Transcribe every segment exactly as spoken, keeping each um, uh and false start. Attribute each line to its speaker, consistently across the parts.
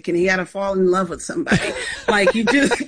Speaker 1: and he had to fall in love with somebody. Like, you just,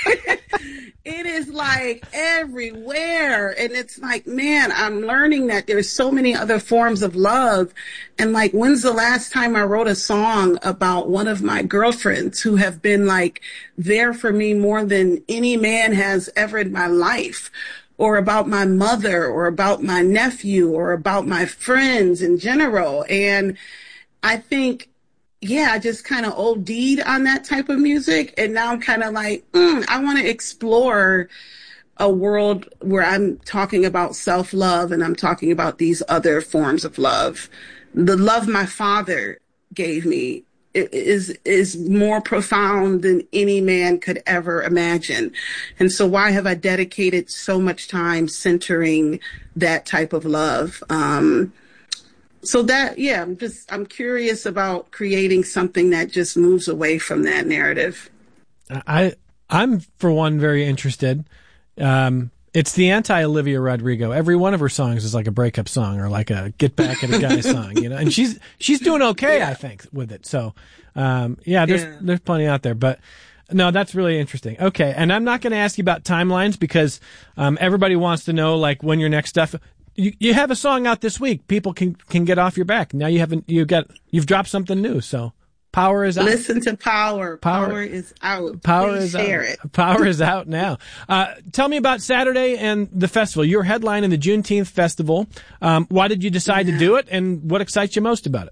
Speaker 1: it is like everywhere. And it's like, man, I'm learning that there's so many other forms of love. And like, when's the last time I wrote a song about one of my girlfriends who have been like there for me more than any man has ever in my life? Or about my mother, or about my nephew, or about my friends in general. And I think, yeah, I just kind of O D'd on that type of music. And now I'm kind of like, mm, I want to explore a world where I'm talking about self-love and I'm talking about these other forms of love. The love my father gave me is is more profound than any man could ever imagine. And so why have I dedicated so much time centering that type of love? Um, so that, yeah, I'm just, I'm curious about creating something that just moves away from that narrative.
Speaker 2: I, I'm, for one, very interested. Um, It's the anti-Olivia Rodrigo. Every one of her songs is like a breakup song or like a get back at a guy song, you know. And she's she's doing okay, yeah. I think, with it. So, um, yeah, there's yeah. there's plenty out there. But no, that's really interesting. Okay, and I'm not going to ask you about timelines because um, everybody wants to know like when your next stuff. You you have a song out this week. People can can get off your back. Now you haven't you got you've dropped something new. So. Power is out.
Speaker 1: Listen to Power. Power, Power is out.
Speaker 2: Power
Speaker 1: Please
Speaker 2: is
Speaker 1: share
Speaker 2: out.
Speaker 1: it.
Speaker 2: Power is out now. Uh, tell me about Saturday and the festival. You're headlining the Juneteenth Festival. Um, why did you decide yeah. to do it, and what excites you most about it?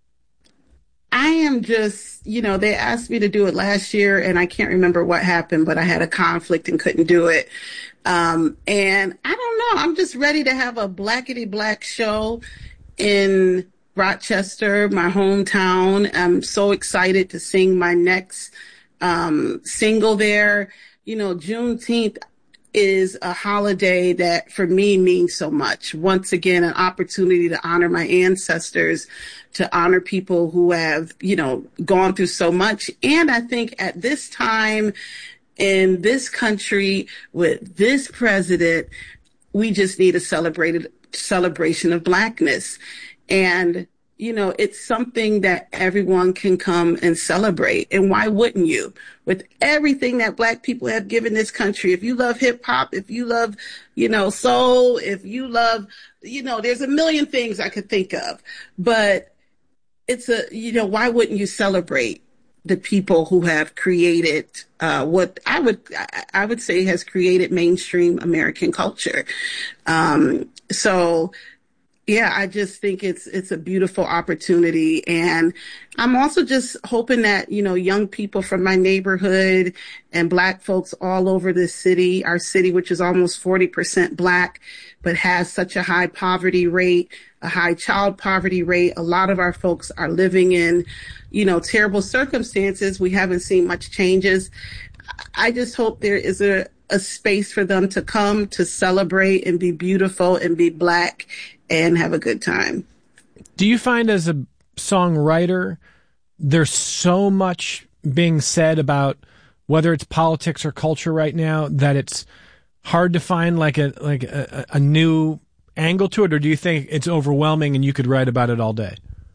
Speaker 1: I am just, you know, they asked me to do it last year, and I can't remember what happened, but I had a conflict and couldn't do it. Um, and I don't know. I'm just ready to have a blackety black show in Rochester, my hometown. I'm so excited to sing my next um, single there. You know, Juneteenth is a holiday that for me means so much. Once again, an opportunity to honor my ancestors, to honor people who have, you know, gone through so much. And I think at this time in this country with this president, we just need a celebrated celebration of Blackness. And, you know, it's something that everyone can come and celebrate. And why wouldn't you? With everything that Black people have given this country, if you love hip hop, if you love, you know, soul, if you love, you know, there's a million things I could think of. But it's a, you know, why wouldn't you celebrate the people who have created uh, what I would I would say has created mainstream American culture? Um, so. Yeah, I just think it's it's a beautiful opportunity. And I'm also just hoping that, you know, young people from my neighborhood and Black folks all over this city, our city, which is almost forty percent Black, but has such a high poverty rate, a high child poverty rate. A lot of our folks are living in, you know, terrible circumstances. We haven't seen much changes. I just hope there is a, a space for them to come to celebrate and be beautiful and be Black and have a good time.
Speaker 2: Do you find as a songwriter, there's so much being said about whether it's politics or culture right now that it's hard to find like a like a, a new angle to it, or do you think it's overwhelming and you could write about it all day?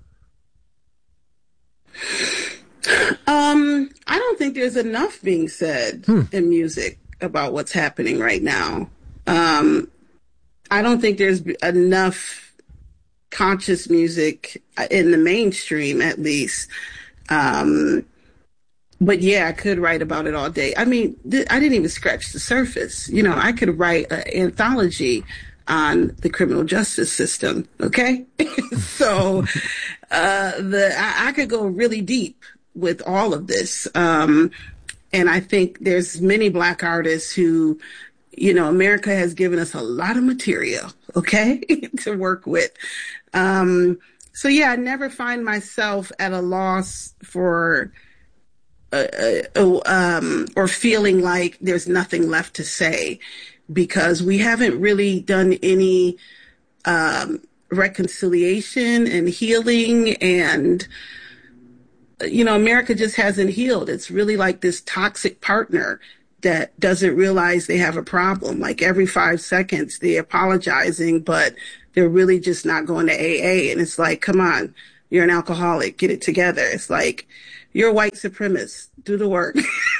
Speaker 1: Um, I don't think there's enough being said hmm. in music about what's happening right now. Um, I don't think there's enough conscious music in the mainstream, at least. Um, but yeah, I could write about it all day. I mean, th- I didn't even scratch the surface. You know, I could write an anthology on the criminal justice system. Okay. so, uh, the, I, I could go really deep with all of this. Um, and I think there's many Black artists who, you know, America has given us a lot of material, okay, to work with. Um, so, yeah, I never find myself at a loss for uh, uh, um, or feeling like there's nothing left to say, because we haven't really done any um, reconciliation and healing, and you know, America just hasn't healed. It's really like this toxic partner that doesn't realize they have a problem. Like every five seconds they're apologizing, but they're really just not going to A A. And it's like, come on, you're an alcoholic, get it together. It's like, you're a white supremacist, do the work.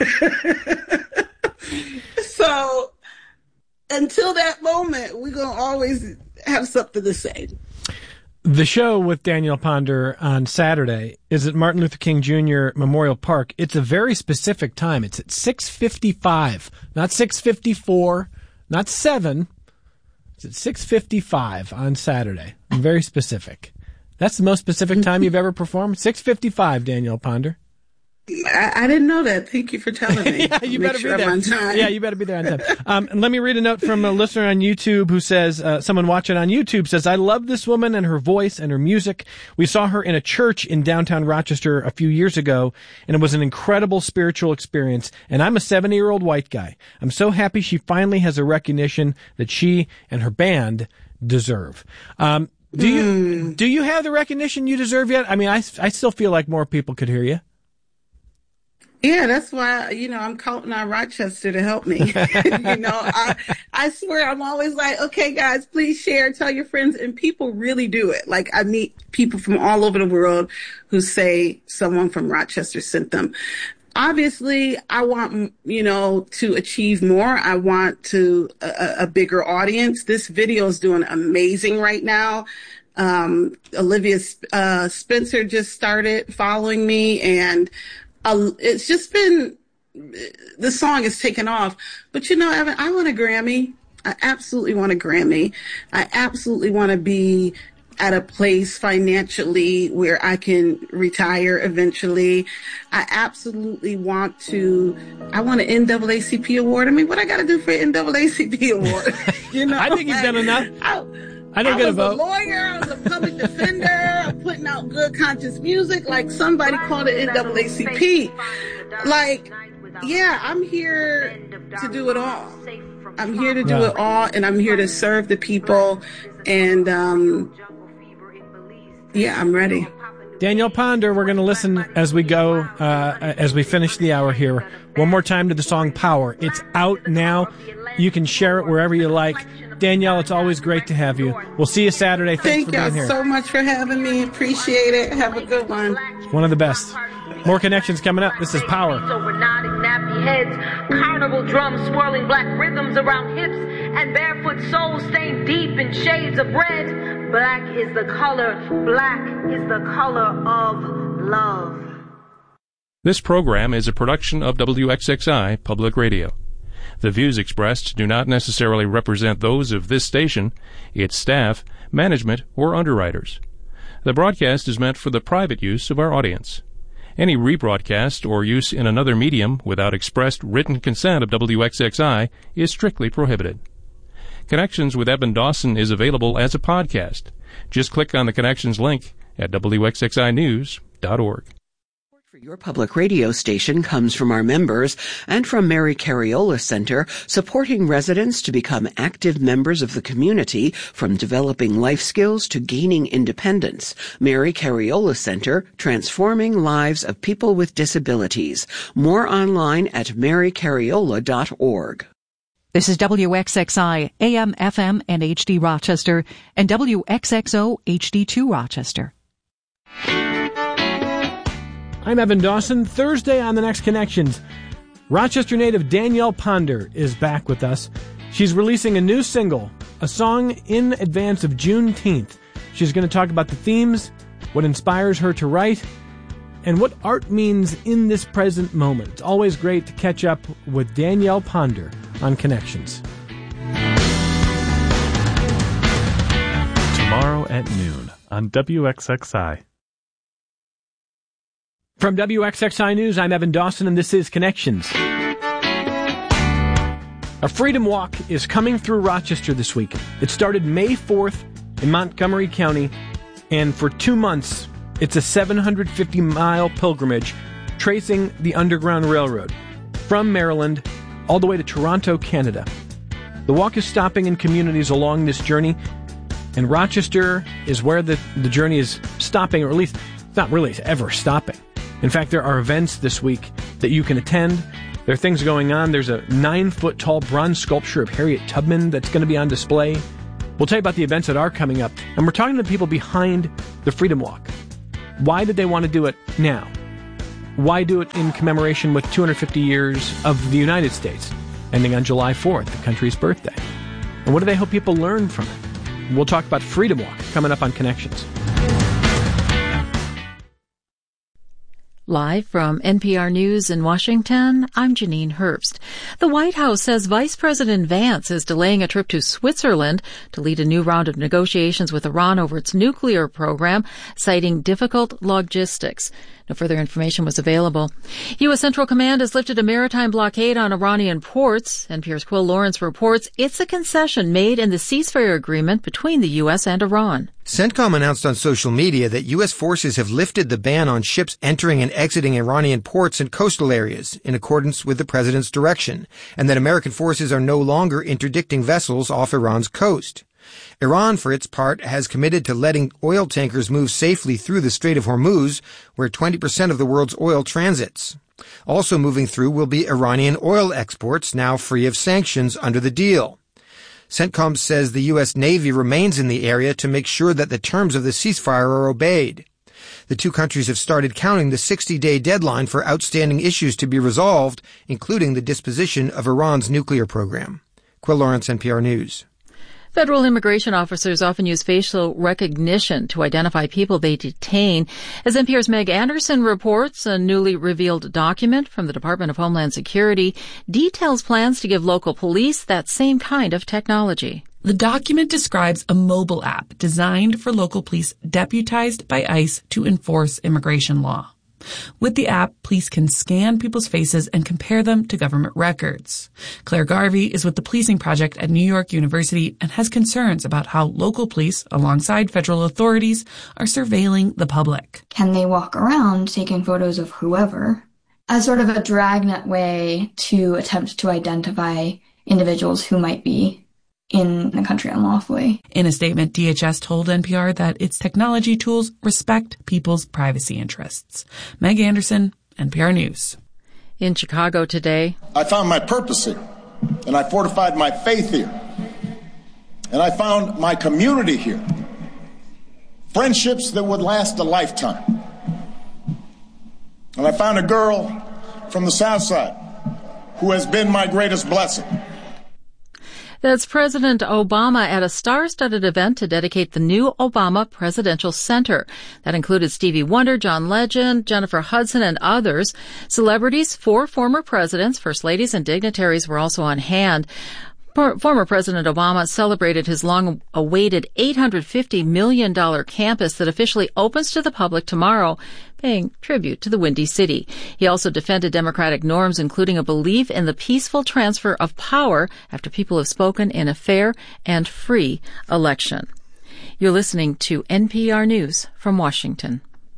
Speaker 1: So until that moment, we're going to always have something to say.
Speaker 2: The show with Danielle Ponder on Saturday is at Martin Luther King Junior Memorial Park. It's a very specific time. It's at six fifty-five, not six fifty-four, not seven. It's at six fifty-five on Saturday. Very specific. That's the most specific time you've ever performed? six fifty-five, Danielle Ponder.
Speaker 1: I, I didn't know that. Thank you for telling me.
Speaker 2: yeah, you
Speaker 1: Make
Speaker 2: better
Speaker 1: sure
Speaker 2: be there.
Speaker 1: I'm on time.
Speaker 2: Yeah, you better be there on time. Um, and let me read a note from a listener on YouTube who says, uh, someone watching on YouTube says, I love this woman and her voice and her music. We saw her in a church in downtown Rochester a few years ago, and it was an incredible spiritual experience. And I'm a seventy-year-old white guy. I'm so happy she finally has a recognition that she and her band deserve. Um, do you mm. do you have the recognition you deserve yet? I mean, I, I still feel like more people could hear you.
Speaker 1: Yeah, that's why, you know, I'm counting on Rochester to help me. you know, I I swear I'm always like, okay, guys, please share, tell your friends. And people really do it. Like, I meet people from all over the world who say someone from Rochester sent them. Obviously, I want, you know, to achieve more. I want to a, a bigger audience. This video is doing amazing right now. Um, Olivia uh, Spencer just started following me, and Uh, it's just been, the song has taken off. But, you know, Evan, I want a Grammy. I absolutely want a Grammy. I absolutely want to be at a place financially where I can retire eventually. I absolutely want to, I want an N double A C P award. I mean, what I got to do for an N double A C P award? You know,
Speaker 2: I think you've done enough.
Speaker 1: I,
Speaker 2: I don't
Speaker 1: I
Speaker 2: get a
Speaker 1: was
Speaker 2: vote.
Speaker 1: a lawyer. I was a public defender. I'm putting out good conscious music. Like, somebody called it N double A C P. Like, yeah, I'm here to do it all. I'm here to do
Speaker 2: yeah.
Speaker 1: it all, and I'm here to serve the people. And, um, yeah, I'm ready.
Speaker 2: Danielle Ponder, we're going to listen as we go, uh, as we finish the hour here. One more time to the song Power. It's out now. You can share it wherever you like. Danielle, it's always great to have you. We'll see you Saturday. Thanks
Speaker 1: Thank
Speaker 2: for being
Speaker 1: y'all
Speaker 2: here.
Speaker 1: so much for having me. Appreciate it. Have a good one.
Speaker 2: One of the best. More connections coming up. This is Power.
Speaker 3: So we're nodding nappy heads, carnival drums swirling black rhythms around hips, and barefoot souls stained deep in shades of red. Black is the color, black is the color of love.
Speaker 4: This program is a production of W X X I Public Radio. The views expressed do not necessarily represent those of this station, its staff, management, or underwriters. The broadcast is meant for the private use of our audience. Any rebroadcast or use in another medium without expressed written consent of W X X I is strictly prohibited. Connections with Evan Dawson is available as a podcast. Just click on the Connections link at W X X I news dot org.
Speaker 5: For your public radio station comes from our members and from Mary Cariola Center, supporting residents to become active members of the community, from developing life skills to gaining independence. Mary Cariola Center, transforming lives of people with disabilities. More online at mary cariola dot org.
Speaker 6: This is W X X I, A M, F M, and H D Rochester, and W X X O H D two Rochester.
Speaker 2: I'm Evan Dawson. Thursday on The Next Connections, Rochester native Danielle Ponder is back with us. She's releasing a new single, a song in advance of Juneteenth. She's going to talk about the themes, what inspires her to write, and what art means in this present moment. It's always great to catch up with Danielle Ponder on Connections.
Speaker 7: Tomorrow at noon on W X X I.
Speaker 2: From W X X I News, I'm Evan Dawson, and this is Connections. A Freedom Walk is coming through Rochester this week. It started May fourth in Montgomery County, and for two months, it's a seven hundred fifty mile pilgrimage tracing the Underground Railroad from Maryland all the way to Toronto, Canada. The walk is stopping in communities along this journey, and Rochester is where the, the journey is stopping, or at least it's not really ever stopping. In fact, there are events this week that you can attend. There are things going on. There's a nine-foot-tall bronze sculpture of Harriet Tubman that's going to be on display. We'll tell you about the events that are coming up. And we're talking to the people behind the Freedom Walk. Why did they want to do it now? Why do it in commemoration with two hundred fifty years of the United States, ending on July fourth, the country's birthday? And what do they hope people learn from it? We'll talk about Freedom Walk coming up on Connections.
Speaker 6: Live from N P R News in Washington, I'm Janine Herbst. The White House says Vice President Vance is delaying a trip to Switzerland to lead a new round of negotiations with Iran over its nuclear program, citing difficult logistics. No further information was available. U S. Central Command has lifted a maritime blockade on Iranian ports. N P R's Quill Lawrence reports it's a concession made in the ceasefire agreement between the U S and Iran.
Speaker 8: CENTCOM announced on social media that U S forces have lifted the ban on ships entering and exiting Iranian ports and coastal areas in accordance with the president's direction, and that American forces are no longer interdicting vessels off Iran's coast. Iran, for its part, has committed to letting oil tankers move safely through the Strait of Hormuz, where twenty percent of the world's oil transits. Also moving through will be Iranian oil exports, now free of sanctions under the deal. CENTCOM says the U S. Navy remains in the area to make sure that the terms of the ceasefire are obeyed. The two countries have started counting the sixty-day deadline for outstanding issues to be resolved, including the disposition of Iran's nuclear program. Quill Lawrence, N P R News.
Speaker 6: Federal immigration officers often use facial recognition to identify people they detain. As N P R's Meg Anderson reports, a newly revealed document from the Department of Homeland Security details plans to give local police that same kind of technology.
Speaker 9: The document describes a mobile app designed for local police deputized by ICE to enforce immigration law. With the app, police can scan people's faces and compare them to government records. Claire Garvey is with the Policing Project at New York University and has concerns about how local police, alongside federal authorities, are surveilling the public.
Speaker 10: Can they walk around taking photos of whoever as sort of a dragnet way to attempt to identify individuals who might be in the country unlawfully?
Speaker 9: In a statement, D H S told N P R that its technology tools respect people's privacy interests. Meg Anderson, N P R News.
Speaker 6: In Chicago today,
Speaker 11: I found my purpose here, and I fortified my faith here, and I found my community here. Friendships that would last a lifetime. And I found a girl from the South Side who has been my greatest blessing.
Speaker 6: That's President Obama at a star-studded event to dedicate the new Obama Presidential Center. That included Stevie Wonder, John Legend, Jennifer Hudson, and others. Celebrities, four former presidents, first ladies, and dignitaries were also on hand. Former President Obama celebrated his long-awaited eight hundred fifty million dollars campus that officially opens to the public tomorrow, paying tribute to the Windy City. He also defended democratic norms, including a belief in the peaceful transfer of power after people have spoken in a fair and free election. You're listening to N P R News from Washington.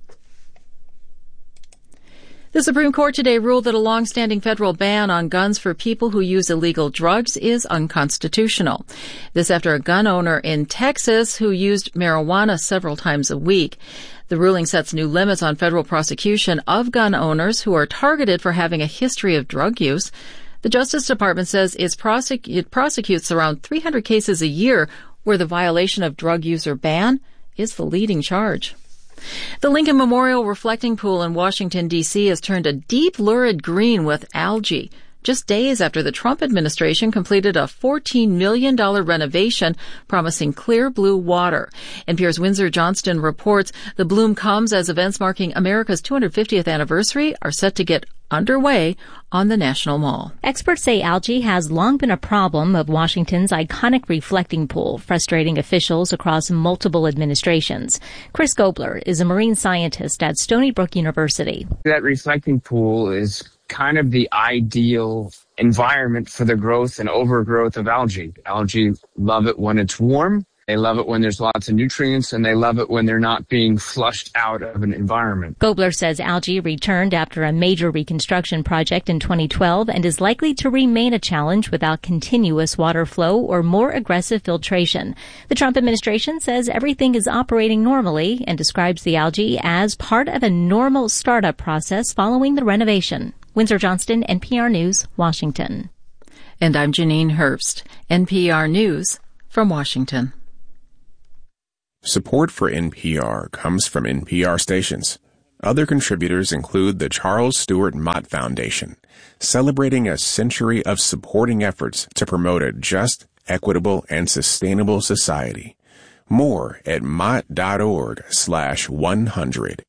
Speaker 6: The Supreme Court today ruled that a long-standing federal ban on guns for people who use illegal drugs is unconstitutional. This after a gun owner in Texas who used marijuana several times a week. The ruling sets new limits on federal prosecution of gun owners who are targeted for having a history of drug use. The Justice Department says it's prosec- it prosecutes around three hundred cases a year where the violation of drug user ban is the leading charge. The Lincoln Memorial Reflecting Pool in Washington, D C has turned a deep lurid green with algae, just days after the Trump administration completed a fourteen million dollars renovation promising clear blue water. N P R's Windsor Johnston reports the bloom comes as events marking America's two hundred fiftieth anniversary are set to get underway on the National Mall.
Speaker 12: Experts say algae has long been a problem of Washington's iconic reflecting pool, frustrating officials across multiple administrations. Chris Gobler is a marine scientist at Stony Brook University.
Speaker 13: That reflecting pool is kind of the ideal environment for the growth and overgrowth of algae. Algae love it when it's warm. They love it when there's lots of nutrients, and they love it when they're not being flushed out of an environment.
Speaker 12: Gobler says algae returned after a major reconstruction project in twenty twelve and is likely to remain a challenge without continuous water flow or more aggressive filtration. The Trump administration says everything is operating normally and describes the algae as part of a normal startup process following the renovation. Windsor Johnston, N P R News, Washington.
Speaker 6: And I'm Janine Herbst, N P R News from Washington.
Speaker 14: Support for N P R comes from N P R stations. Other contributors include the Charles Stewart Mott Foundation, celebrating a century of supporting efforts to promote a just, equitable, and sustainable society. More at mott.org slash 100.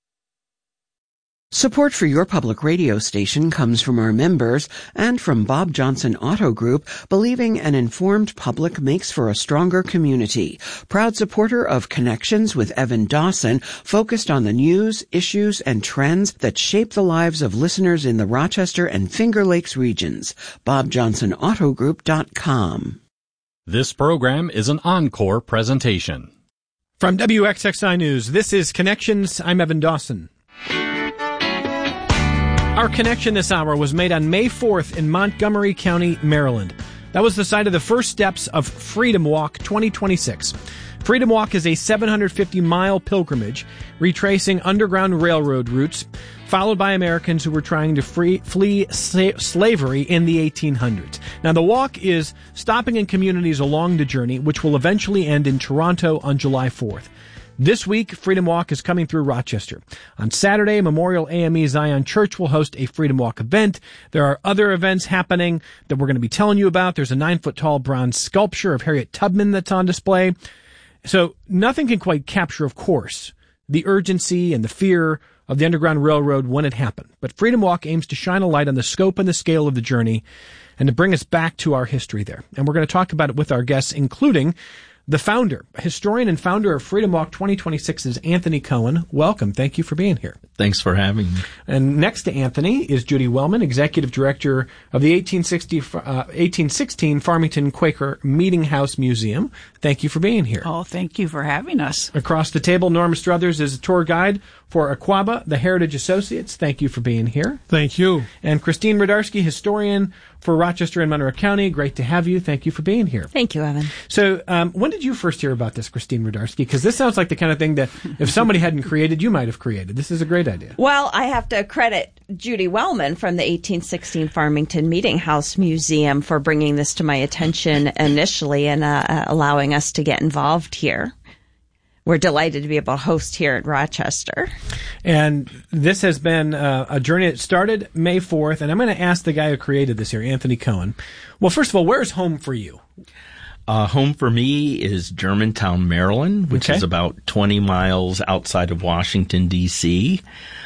Speaker 5: Support for your public radio station comes from our members and from Bob Johnson Auto Group, believing an informed public makes for a stronger community. Proud supporter of Connections with Evan Dawson, focused on the news, issues, and trends that shape the lives of listeners in the Rochester and Finger Lakes regions. bob johnson auto group dot com.
Speaker 15: This program is an encore presentation.
Speaker 2: From W X X I News, this is Connections. I'm Evan Dawson. Our connection this hour was made on May fourth in Montgomery County, Maryland. That was the site of the first steps of Freedom Walk twenty twenty-six. Freedom Walk is a seven hundred fifty mile pilgrimage retracing Underground Railroad routes, followed by Americans who were trying to free, flee sa- slavery in the eighteen hundreds. Now, the walk is stopping in communities along the journey, which will eventually end in Toronto on July fourth. This week, Freedom Walk is coming through Rochester. On Saturday, Memorial A M E Zion Church will host a Freedom Walk event. There are other events happening that we're going to be telling you about. There's a nine-foot-tall bronze sculpture of Harriet Tubman that's on display. So nothing can quite capture, of course, the urgency and the fear of the Underground Railroad when it happened. But Freedom Walk aims to shine a light on the scope and the scale of the journey and to bring us back to our history there. And we're going to talk about it with our guests, including the founder, historian and founder of Freedom Walk twenty twenty-six is Anthony Cohen. Welcome. Thank you for being here.
Speaker 16: Thanks for having me.
Speaker 2: And next to Anthony is Judy Wellman, Executive Director of the eighteen sixty, uh, eighteen sixteen Farmington Quaker Meeting House Museum. Thank you for being here.
Speaker 17: Oh, thank you for having us.
Speaker 2: Across the table, Norma Struthers is a tour guide for Aquaba, the Heritage Associates. Thank you for being here.
Speaker 18: Thank you.
Speaker 2: And Christine Rudarski, historian for Rochester and Monroe County. Great to have you. Thank you for being here.
Speaker 19: Thank you, Evan.
Speaker 2: So um, when did you first hear about this, Christine Rudarski? Because this sounds like the kind of thing that if somebody hadn't created, you might have created. This is a great idea.
Speaker 19: Well, I have to credit Judy Wellman from the eighteen sixteen Farmington Meeting House Museum for bringing this to my attention initially and uh, allowing us to get involved here. We're delighted to be able to host here at Rochester.
Speaker 2: And this has been uh, a journey that started May fourth, and I'm going to ask the guy who created this here, Anthony Cohen. Well, first of all, where's home for you?
Speaker 16: Uh, home for me is Germantown, Maryland, which okay. is about twenty miles outside of Washington, D C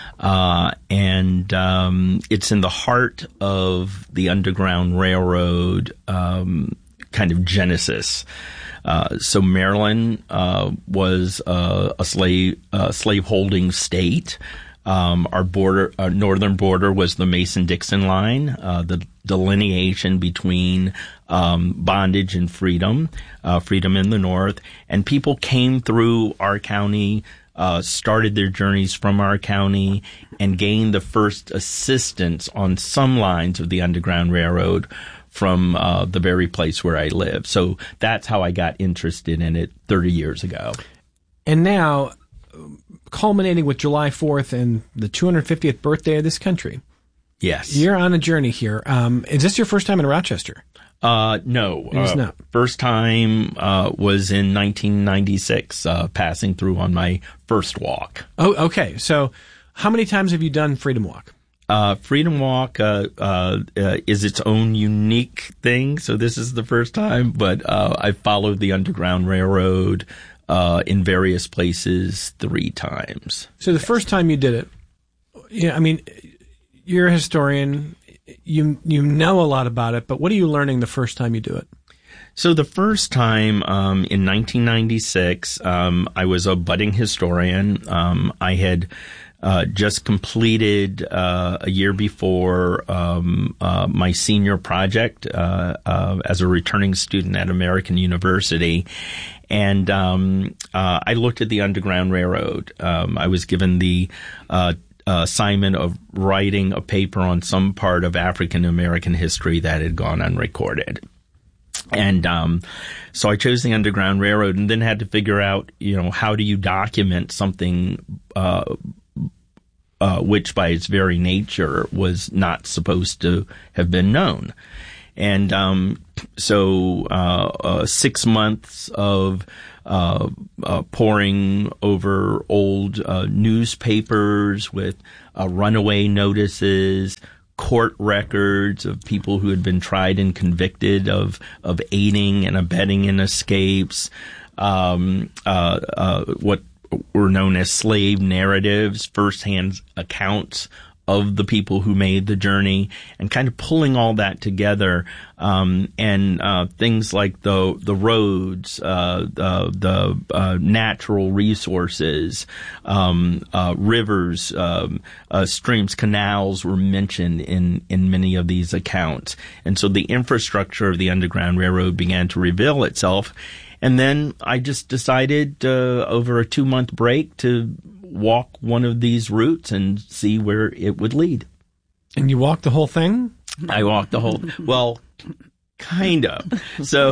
Speaker 16: Uh, and um, it's in the heart of the Underground Railroad um, kind of genesis. Uh, so Maryland uh, was uh, a slave uh, slave-holding state. Um, our border, our northern border, was the Mason-Dixon line, uh, the delineation between um, bondage and freedom, uh, freedom in the north. And people came through our county, uh, started their journeys from our county, and gained the first assistance on some lines of the Underground Railroad from uh, the very place where I live. So that's how I got interested in it thirty years ago.
Speaker 2: And now, culminating with July fourth and the two hundred fiftieth birthday of this country.
Speaker 16: Yes.
Speaker 2: You're on a journey here. Um, is this your first time in Rochester?
Speaker 16: Uh, no.
Speaker 2: It is
Speaker 16: uh,
Speaker 2: not.
Speaker 16: First time uh, was in nineteen ninety-six, uh, passing through on my first walk.
Speaker 2: Oh, okay. So how many times have you done Freedom Walk?
Speaker 16: Uh, Freedom Walk uh, uh, uh, is its own unique thing, so this is the first time, but uh, I followed the Underground Railroad uh, in various places three times.
Speaker 2: So the first time you did it, yeah, I mean, you're a historian, you you know a lot about it, but what are you learning the first time you do it?
Speaker 16: So the first time um, in nineteen ninety-six, um, I was a budding historian. Um, I had Uh, just completed uh, a year before um, uh, my senior project uh, uh, as a returning student at American University. And um, uh, I looked at the Underground Railroad. Um, I was given the uh, uh, assignment of writing a paper on some part of African American history that had gone unrecorded. And um, so I chose the Underground Railroad and then had to figure out, you know, how do you document something uh Uh, which by its very nature was not supposed to have been known. And um, so uh, uh, six months of uh, uh, poring over old uh, newspapers with uh, runaway notices, court records of people who had been tried and convicted of of aiding and abetting in escapes, um, uh, uh, what were known as slave narratives, firsthand accounts of the people who made the journey, and kind of pulling all that together, um, and uh, things like the the roads, uh, the, the uh, natural resources, um, uh, rivers, um, uh, streams, canals were mentioned in in many of these accounts, and so the infrastructure of the Underground Railroad began to reveal itself. And then I just decided uh, over a two-month break to walk one of these routes and see where it would lead.
Speaker 2: And you walked the whole thing?
Speaker 16: I walked the whole, well, kind of. So,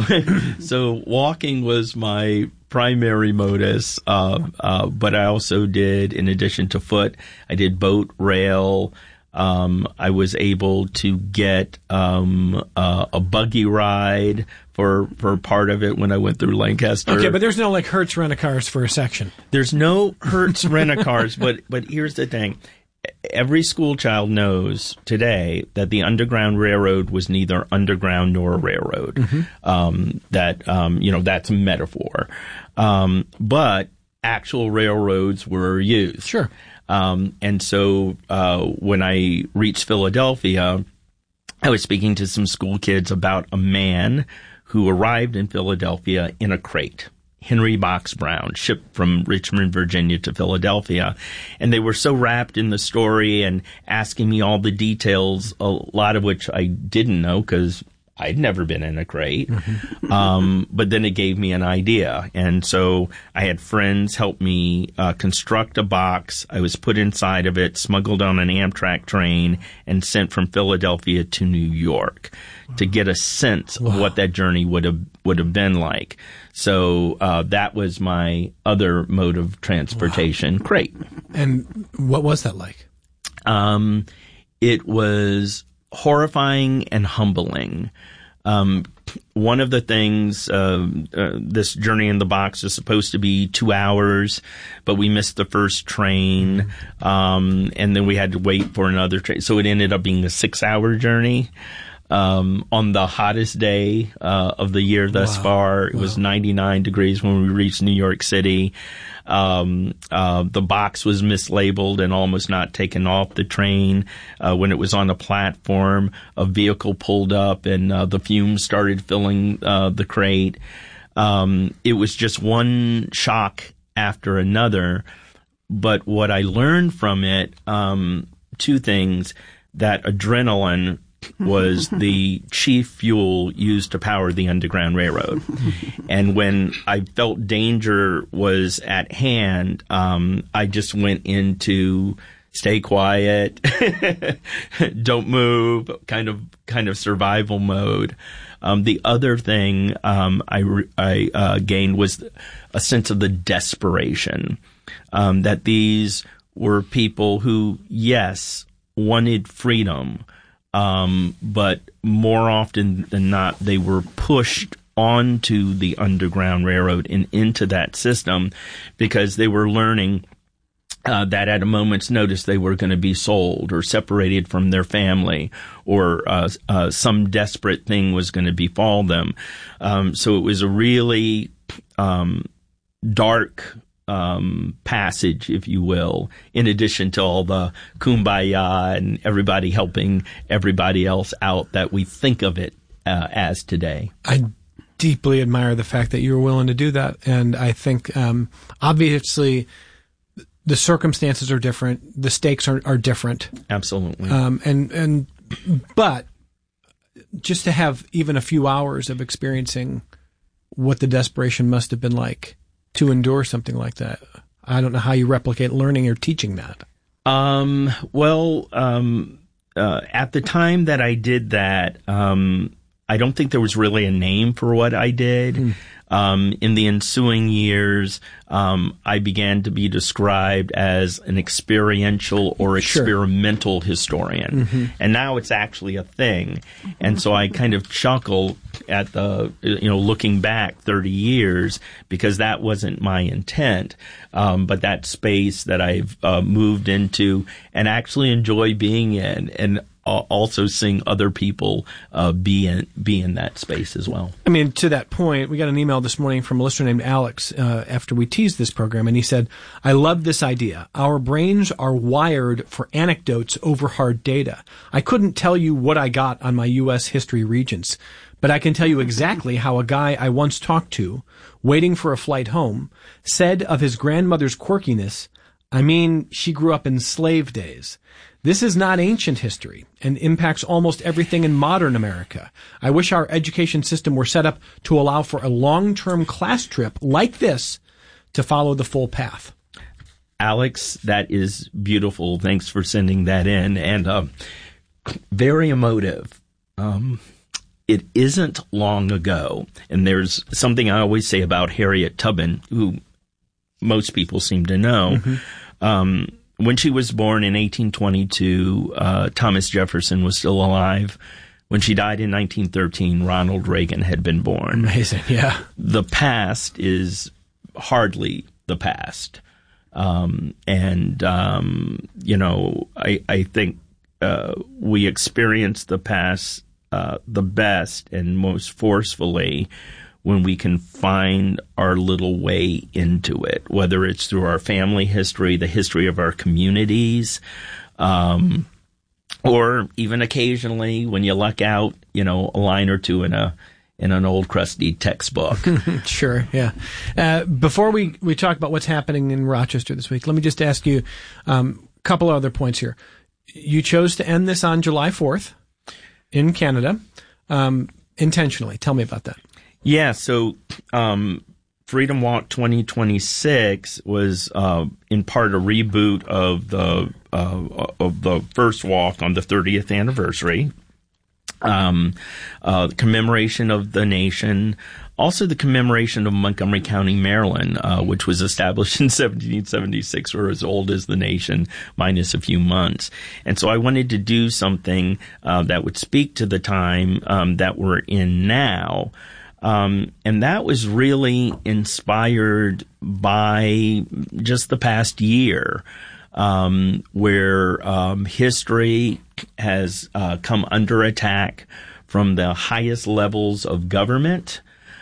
Speaker 16: so walking was my primary modus, uh, uh, but I also did, in addition to foot, I did boat, rail. Um, I was able to get um, uh, a buggy ride for for part of it when I went through Lancaster.
Speaker 2: Okay, but there's no like Hertz rent-a-cars for a section.
Speaker 16: There's no Hertz rent-a-cars, but but here's the thing. Every school child knows today that the Underground Railroad was neither underground nor a railroad. Mm-hmm. Um, that, um, you know, that's a metaphor. Um, but actual railroads were used.
Speaker 2: Sure.
Speaker 16: Um, and so uh, when I reached Philadelphia, I was speaking to some school kids about a man who arrived in Philadelphia in a crate. Henry Box Brown, shipped from Richmond, Virginia to Philadelphia. And they were so wrapped in the story and asking me all the details, a lot of which I didn't know because I'd never been in a crate. Mm-hmm. Um, but then it gave me an idea. And so I had friends help me uh, construct a box. I was put inside of it, smuggled on an Amtrak train, and sent from Philadelphia to New York wow. to get a sense wow. of what that journey would have would have been like. So uh, that was my other mode of transportation, wow. crate.
Speaker 2: And what was that like?
Speaker 16: Um, it was horrifying and humbling. Um, one of the things, uh, uh, this journey in the box is supposed to be two hours, but we missed the first train, um, and then we had to wait for another train. So it ended up being a six-hour journey. Um, on the hottest day uh, of the year thus wow. far, it wow. was ninety-nine degrees when we reached New York City. Um, uh, the box was mislabeled and almost not taken off the train. Uh, when it was on the platform, a vehicle pulled up and uh, the fumes started filling uh, the crate. Um, it was just one shock after another. But what I learned from it, um, two things, that adrenaline was the chief fuel used to power the Underground Railroad. And when I felt danger was at hand, um, I just went into stay quiet, don't move, kind of kind of survival mode. Um, the other thing um, I, I uh, gained was a sense of the desperation, um, that these were people who, yes, wanted freedom, Um, but more often than not, they were pushed onto the Underground Railroad and into that system because they were learning uh, that at a moment's notice they were going to be sold or separated from their family, or uh, uh, some desperate thing was going to befall them. Um, so it was a really um, dark Um, passage, if you will, in addition to all the kumbaya and everybody helping everybody else out that we think of it uh, as today.
Speaker 2: I deeply admire the fact that you were willing to do that. And I think, um, obviously, the circumstances are different. The stakes are, are different.
Speaker 16: Absolutely.
Speaker 2: Um, and, and, but just to have even a few hours of experiencing what the desperation must have been like to endure something like that. I don't know how you replicate learning or teaching that.
Speaker 16: Um, well, um, uh, at the time that I did that, um, I don't think there was really a name for what I did. Mm. Um, in the ensuing years, um, I began to be described as an experiential or experimental sure. historian. Mm-hmm. And now it's actually a thing. And so I kind of chuckle at the, you know, looking back thirty years, because that wasn't my intent. Um, but that space that I've uh, moved into and actually enjoy being in, and also seeing other people uh, be in be in that space as well.
Speaker 2: I mean, to that point, we got an email this morning from a listener named Alex uh, after we teased this program, and he said, I love this idea. Our brains are wired for anecdotes over hard data. I couldn't tell you what I got on my U S history regents, but I can tell you exactly how a guy I once talked to, waiting for a flight home, said of his grandmother's quirkiness, I mean, she grew up in slave days. This is not ancient history and impacts almost everything in modern America. I wish our education system were set up to allow for a long-term class trip like this to follow the full path.
Speaker 16: Alex, that is beautiful. Thanks for sending that in. And uh, very emotive. Um, it isn't long ago, and there's something I always say about Harriet Tubman, who most people seem to know. Mm-hmm. Um When she was born in eighteen twenty-two, uh, Thomas Jefferson was still alive. When she died in nineteen thirteen, Ronald Reagan had been born.
Speaker 2: Amazing, yeah.
Speaker 16: The past is hardly the past. Um, and, um, you know, I, I think uh, we experience the past uh, the best and most forcefully when we can find our little way into it, whether it's through our family history, the history of our communities, um, or even occasionally when you luck out, you know, a line or two in a in an old crusty textbook.
Speaker 2: Sure, yeah. Uh, before we, we talk about what's happening in Rochester this week, let me just ask you a um, couple other points here. You chose to end this on July fourth in Canada, um, intentionally. Tell me about that.
Speaker 16: Yeah, so um, Freedom Walk twenty twenty-six was uh, in part a reboot of the uh, of the first walk on the thirtieth anniversary, um, uh, commemoration of the nation, also the commemoration of Montgomery County, Maryland, uh, which was established in seventeen seventy-six, or as old as the nation, minus a few months. And so I wanted to do something uh, that would speak to the time um, that we're in now. Um, and that was really inspired by just the past year, um, where um, history has uh, come under attack from the highest levels of government.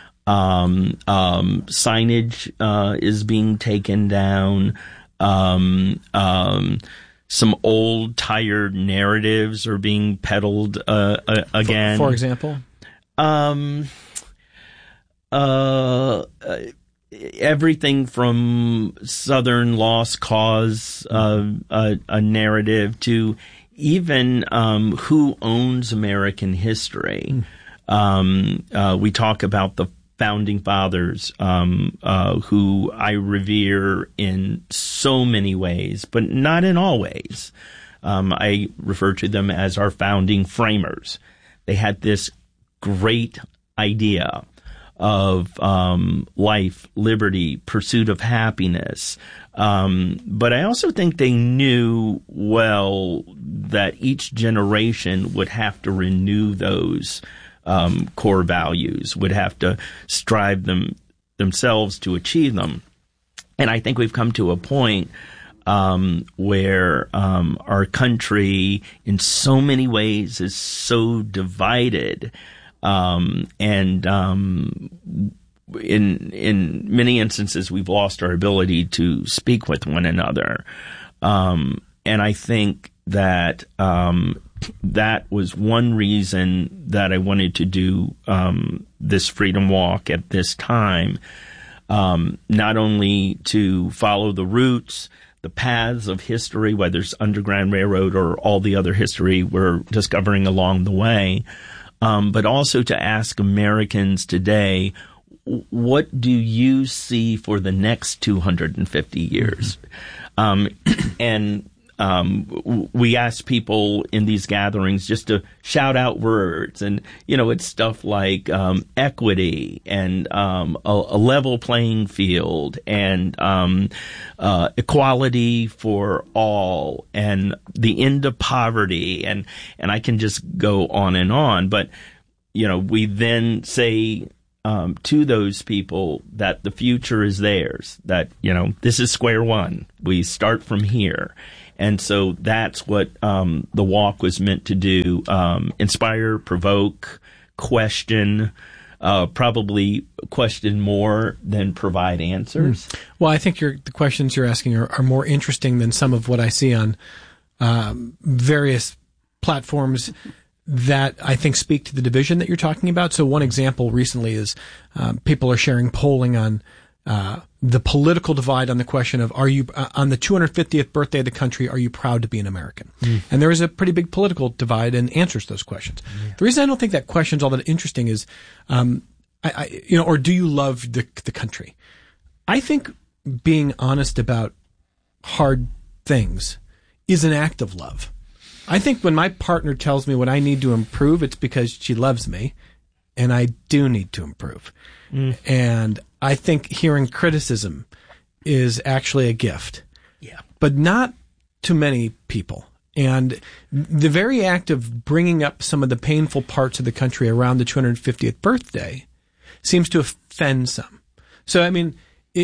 Speaker 16: Um, um, signage uh, is being taken down. Um, um, some old, tired narratives are being peddled uh, uh, again.
Speaker 2: For, for example?
Speaker 16: Um... Uh, everything from Southern lost cause, uh, a, a narrative, to even um, who owns American history. Mm. Um, uh, we talk about the founding fathers, um, uh, who I revere in so many ways, but not in all ways. Um, I refer to them as our founding framers. They had this great idea of um, life, liberty, pursuit of happiness. Um, but I also think they knew well that each generation would have to renew those um, core values, would have to strive them themselves to achieve them. And I think we've come to a point um, where um, our country in so many ways is so divided. Um, and, um, in, in many instances, we've lost our ability to speak with one another. Um, and I think that, um, that was one reason that I wanted to do, um, this Freedom Walk at this time. Um, not only to follow the roots, the paths of history, whether it's Underground Railroad or all the other history we're discovering along the way, Um, but also to ask Americans today, what do you see for the next two hundred fifty years? Um, and um, we ask people in these gatherings just to shout out words, and you know, it's stuff like um, equity and um, a, a level playing field and um, uh, equality for all and the end of poverty, and and I can just go on and on. But you know, we then say um, to those people that the future is theirs, that, you know, this is square one. We start from here. And so that's what um, the walk was meant to do, um, inspire, provoke, question, uh, probably question more than provide answers.
Speaker 2: Mm. Well, I think your, the questions you're asking are, are more interesting than some of what I see on um, various platforms that I think speak to the division that you're talking about. So one example recently is um, people are sharing polling on uh, the political divide on the question of, are you, uh, on the two hundred fiftieth birthday of the country, are you proud to be an American? Mm. And there is a pretty big political divide in answers to those questions. Yeah. The reason I don't think that question's all that interesting is, um, I, I, you know, or do you love the, the country? I think being honest about hard things is an act of love. I think when my partner tells me what I need to improve, it's because she loves me, and I do need to improve. Mm. And I think hearing criticism is actually a gift.
Speaker 16: Yeah.
Speaker 2: But not to many people. And the very act of bringing up some of the painful parts of the country around the two hundred fiftieth birthday seems to offend some. So, I mean,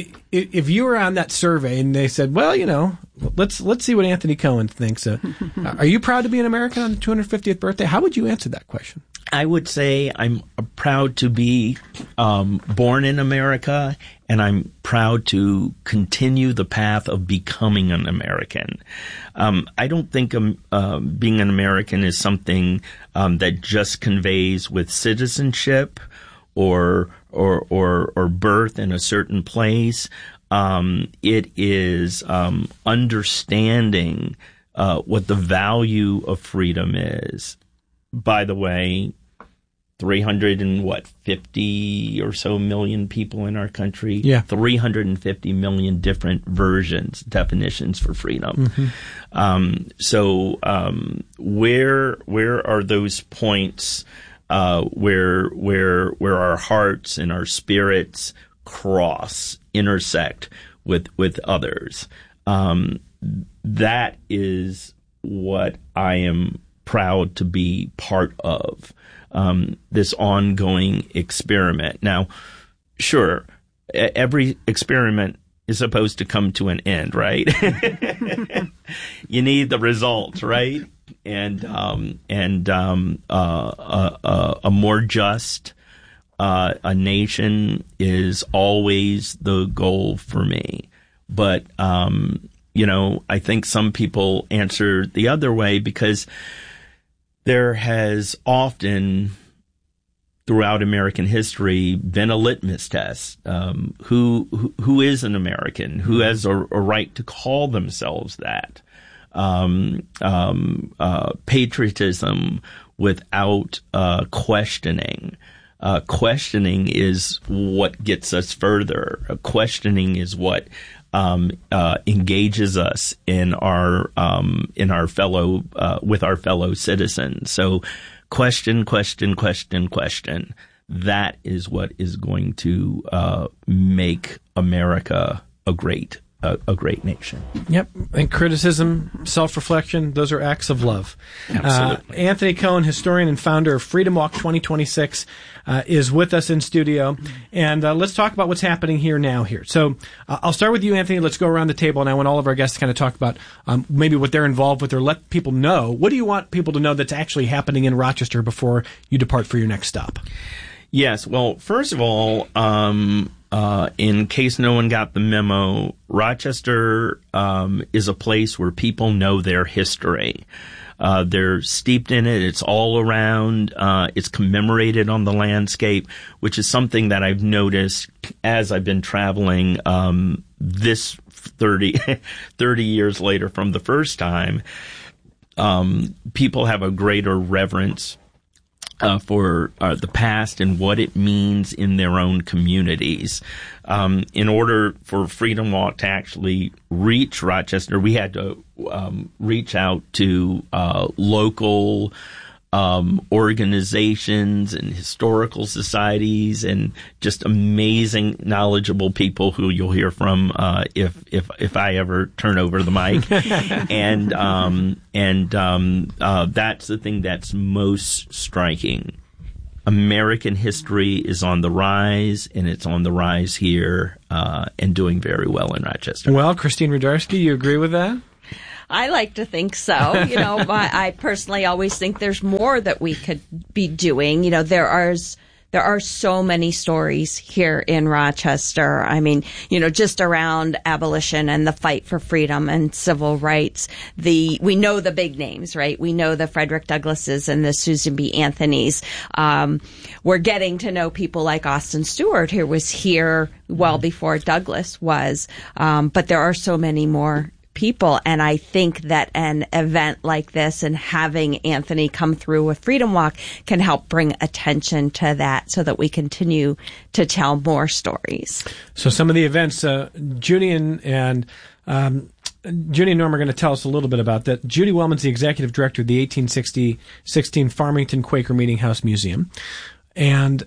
Speaker 2: if you were on that survey and they said, well, you know, let's let's see what Anthony Cohen thinks. Uh, are you proud to be an American on the two hundred fiftieth birthday? How would you answer that question?
Speaker 16: I would say I'm proud to be um, born in America, and I'm proud to continue the path of becoming an American. Um, I don't think um, uh, being an American is something um, that just conveys with citizenship or or or or birth in a certain place. Um, it is um, understanding uh, what the value of freedom is. By the way, three hundred and what, fifty or so million people in our country.
Speaker 2: Yeah.
Speaker 16: three hundred fifty million different versions, definitions for freedom.
Speaker 2: Mm-hmm.
Speaker 16: Um, so um, where where are those points uh, where where where our hearts and our spirits cross, intersect with with others? Um, that is what I am proud to be part of, um, this ongoing experiment. Now, sure, every experiment is supposed to come to an end, right? You need the results, right? And um, and um, uh, uh, a more just uh, a nation is always the goal for me. But um, you know, I think some people answer the other way because there has often, throughout American history, been a litmus test. Um, who, who who is an American? Who has a, a right to call themselves that? Um, um, uh, patriotism without uh, questioning. Uh, questioning is what gets us further. Uh, questioning is what Um, uh, engages us in our um, in our fellow uh, with our fellow citizens. So, question, question, question, question. That is what is going to uh, make America a great a, a great nation.
Speaker 2: Yep, and criticism, self-reflection, those are acts of love.
Speaker 16: Absolutely.
Speaker 2: Uh, Anthony Cohen, historian and founder of Freedom Walk twenty twenty-six, uh, is with us in studio. And uh, let's talk about what's happening here now here. So uh, I'll start with you, Anthony. Let's go around the table, and I want all of our guests to kind of talk about um, maybe what they're involved with or let people know. What do you want people to know that's actually happening in Rochester before you depart for your next stop?
Speaker 16: Yes. Well, first of all, um, uh, in case no one got the memo, Rochester um, is a place where people know their history. Uh, they're steeped in it. It's all around. Uh, it's commemorated on the landscape, which is something that I've noticed as I've been traveling um, this thirty, thirty years later from the first time. Um, people have a greater reverence Uh, for uh, the past and what it means in their own communities. Um, in order for Freedom Walk to actually reach Rochester, we had to um, reach out to uh, local um, organizations and historical societies and just amazing, knowledgeable people who you'll hear from uh, if if if I ever turn over the mic. and um, and um, uh, that's the thing that's most striking. American history is on the rise, and it's on the rise here uh, and doing very well in Rochester.
Speaker 2: Well, Christine Rudarski, you agree with that?
Speaker 19: I like to think so. You know, I, I personally always think there's more that we could be doing. You know, there are there are so many stories here in Rochester. I mean, you know, just around abolition and the fight for freedom and civil rights. The we know the big names, right? We know the Frederick Douglasses and the Susan B. Anthonys. Um, we're getting to know people like Austin Stewart, who was here well before Douglas was. Um, but there are so many more people. And I think that an event like this and having Anthony come through with Freedom Walk can help bring attention to that so that we continue to tell more stories.
Speaker 2: So some of the events, uh, Judy and, and um, Judy and Norm are going to tell us a little bit about that. Judy Wellman's the executive director of the eighteen sixteen Farmington Quaker Meeting House Museum. And